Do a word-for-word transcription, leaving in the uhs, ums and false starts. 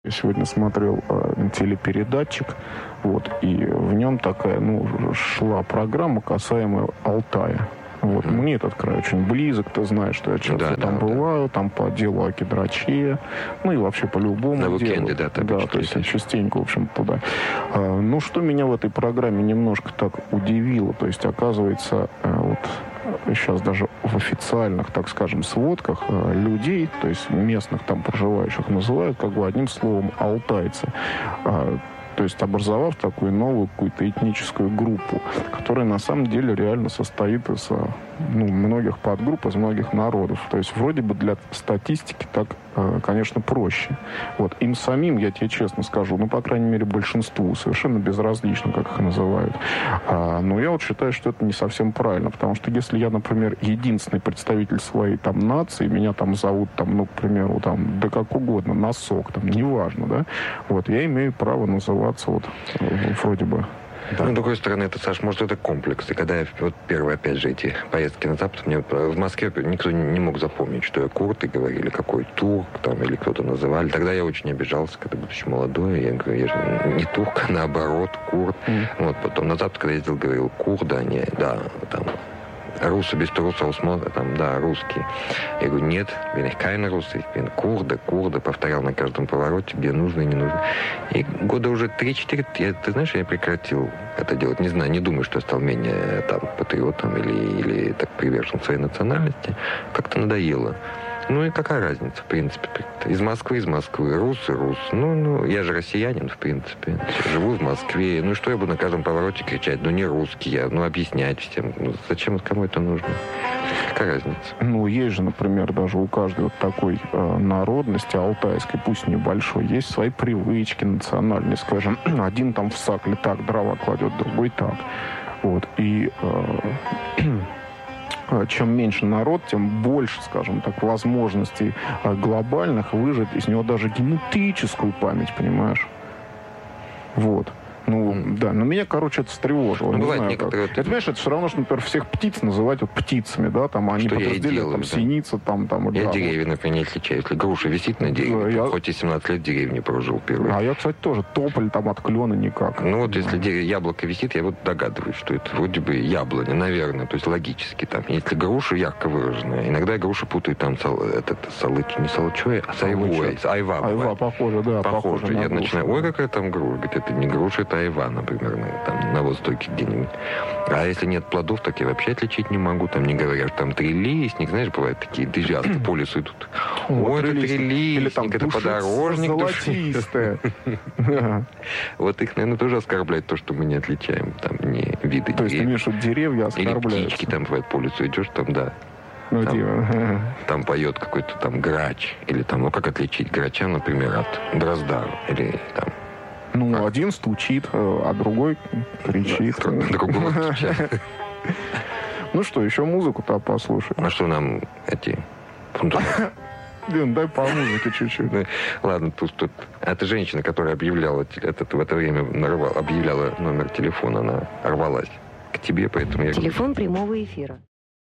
Я сегодня смотрел э, телепередатчик, вот, и в нем такая, ну, шла программа, касаемая Алтая. Вот. Mm-hmm. Мне этот край очень близок, ты знаешь, что я часто да, там да, бываю, да. там по делу о Кедраче, ну и вообще по любому На делу. Уикенде, да, да, то есть я частенько, в общем, туда. А, ну, что меня в этой программе немножко так удивило, то есть, оказывается, вот сейчас даже в официальных, так скажем, сводках людей, то есть местных там проживающих, называют как бы одним словом алтайцы. То есть образовав такую новую какую-то этническую группу, которая на самом деле реально состоит из ну, многих подгрупп, из многих народов. То есть вроде бы для статистики так, конечно, проще. Вот. Им самим, я тебе честно скажу, ну, по крайней мере, большинству совершенно безразлично, как их называют. А, но я вот считаю, что это не совсем правильно, потому что если я, например, единственный представитель своей там нации, меня там зовут, там, ну, к примеру, там, да как угодно, носок, там, неважно, да, вот, я имею право называться вот вроде бы. Да. Ну, с другой стороны, это, Саш, может, это комплекс. И когда я вот первые, опять же, эти поездки на Запад, мне в Москве никто не мог запомнить, что я курд, и говорили, какой турк, там, или кто-то называли. Тогда я очень обижался, когда будучи молодой, я говорю, я же не турк, а наоборот, курд. Mm. Вот, потом на Запад, когда ездил, говорил, курды, они, да, там, русы без труса, там, да, русские. Я говорю, нет, bin ich keine Russe, ich bin курды, курды, повторял на каждом повороте, где нужно и не нужно. И года уже три-четыре, я, ты знаешь, я прекратил это делать. Не знаю, не думаю, что я стал менее там патриотом или, или так привержен своей национальности. Как-то надоело. Ну и какая разница, в принципе? Из Москвы, из Москвы. Рус и рус. Ну, ну, я же россиянин, в принципе. Живу в Москве. Ну, что я буду на каждом повороте кричать? Ну, не русский я. Ну, объяснять всем. Ну, зачем, кому это нужно? Какая разница? Ну, есть же, например, даже у каждой вот такой э, народности алтайской, пусть небольшой, есть свои привычки национальные, скажем. Один там в сакле так дрова кладет, другой так. Вот. И... Э, чем меньше народ, тем больше, скажем так, возможностей глобальных выжать из него даже генетическую память, понимаешь? Вот. Ну, mm. да, но меня, короче, это встревожило. Ну, бывает некоторые... Это, понимаешь, это все равно, что, например, всех птиц называть вот птицами, да, там они подразделяют, там, да. синица, там, там... Я да, деревья, вот. Например, не отличаю. Если груша висит на дереве, да, я... хоть и семнадцать лет в деревне прожил первый. А я, кстати, тоже. Тополь там от клена никак. Ну, вот если дерево, яблоко висит, я вот догадываюсь, что это вроде бы яблоня, наверное, то есть логически там. Если груша ярко выраженная, иногда я грушу путаю там, сол, этот, солыч, не солочой, а с айвой, айва. Айва, похоже, да, похоже. похоже я начинаю, ой, какая там груша. Говорит, это не груша, это айва, например. Там, на востоке где-нибудь. А если нет плодов, так я вообще отличить не могу. Там не говорят, там трилистник, знаешь, бывают такие энтузиасты по лесу идут. Ой, это трилистник, это подорожник. Золотистая. Вот их, наверное, тоже оскорбляет то, что мы не отличаем. Там не виды деревьев. То есть ты имеешь в виду деревья оскорбляются? Или птички там бывают по лесу идешь, там, да. Ну, там, там поет какой-то там грач. Или там, ну как отличить грача, например, от дрозда? Или там... Ну, а? Один стучит, а другой кричит. Другого стучат. Ну что, еще музыку-то послушаем. А что нам эти... Дин, дай по музыке чуть-чуть. Ладно, тут, тут... Это женщина, которая объявляла, этот, в это время нарвала, объявляла номер телефона, она рвалась к тебе, поэтому я... Телефон прямого эфира.